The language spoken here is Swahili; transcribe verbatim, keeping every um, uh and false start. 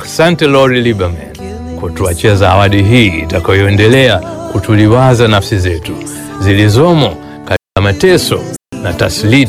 Asante Lori Lieberman kutuachia zawadi hii itakayoendelea kutuliwaza nafsi zetu zilizomo katika mateso na tasliti